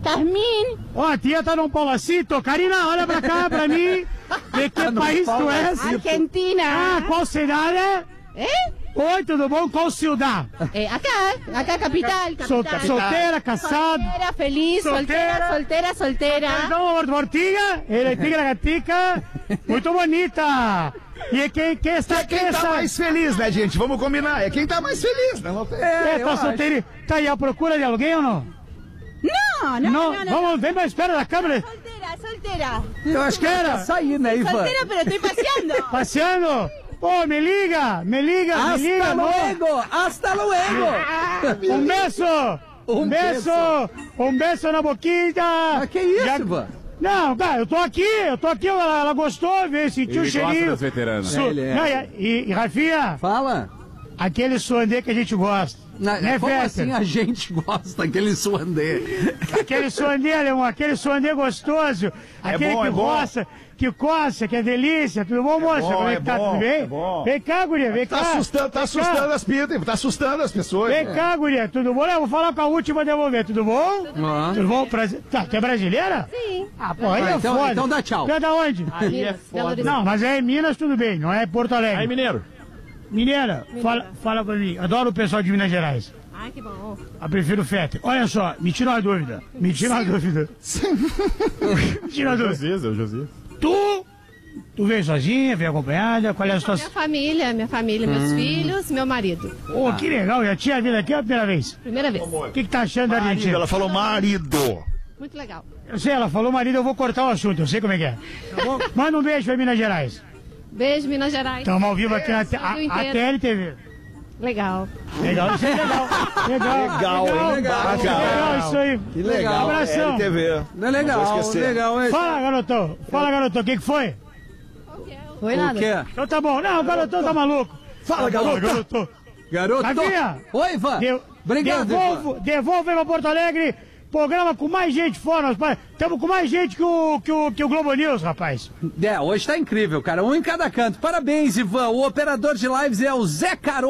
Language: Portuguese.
Carmine. Ó, a tia tá num Paulacito. Karina, olha pra cá, pra mim. De que país tu és? Argentina. Ah, qual cidade? Oi, tudo bom? Qual ciudad? Acá capital. Solteira, casada. Solteira, feliz, solteira. Perdão, Ortiga, ele é tigra gatica, muito bonita. E quem está Quem tá mais feliz, né, gente? Vamos combinar. É quem tá mais feliz, né? Não tem... tá solteira. Tá aí à procura de alguém ou não? Não. Vamos, vem pra espera da câmera. Solteira. Eu acho que era sair, né, Ivan? Solteira, pero estoy paseando. Passeando? Pô, me liga. Hasta luego. Um beijo na boquinha. Mas que isso, Ivan? Não, cara, eu tô aqui, ela gostou, veio sentir o cheirinho. Das veteranas. E Rafinha, Fala. aquele suandê que a gente gosta. Né, Como Fetter? assim a gente gosta daquele suandê? Aquele suandê, alemão, aquele suandê gostoso. Aquele bom, que é bom. roça, que coça, que é delícia. Tudo bom, moça? bom, Como é é que tá? bom, Tudo bem? é bom. Vem cá, guria, vem cá. Tá assustando as pitas, tá assustando as pessoas. Vem cá, guria, tudo bom? Eu vou falar com a última devolver, tudo bom? Tudo bom? Tá, tu é brasileira? Sim. Ah, pô, aí é então, foda. então dá tchau. Tu é da onde? Aí é foda. Não, mas é em Minas, tudo bem, não é Porto Alegre. Aí, mineiro. Mineira, fala pra mim. Adoro o pessoal de Minas Gerais. Ai, que bom. Eu prefiro o Fetter. Olha só, me tira uma dúvida. Me tira uma dúvida. Josias. Tu veio sozinha, veio acompanhada? Qual é a situação? Minha família, meus filhos, meu marido. Ô, que legal, já tinha vindo aqui a primeira vez. Primeira vez. O que tá achando da Argentina? Ela falou marido. Muito legal. Eu sei, ela falou marido, eu vou cortar o assunto, eu sei como é que é. Tá bom? Manda um beijo pra Minas Gerais. Beijo, Minas Gerais. Estamos ao vivo aqui na Brasil inteiro. TLTV. Legal. Legal, isso é legal. Legal, isso aí. Que legal. Abração. LTV. Não é legal, legal, hein? Fala, garotão, o que foi? Foi O nada. quê? Então tá bom. Não, o garotão tá maluco. Fala, garotão. Garoto. Rafinha. Oi, Ivan. Obrigado, Ivan. Devolve pra Porto Alegre. Programa com mais gente fora. Estamos com mais gente que o Globo News, rapaz. Hoje tá incrível, cara. Um em cada canto. Parabéns, Ivan. O operador de lives é o Zé Caro.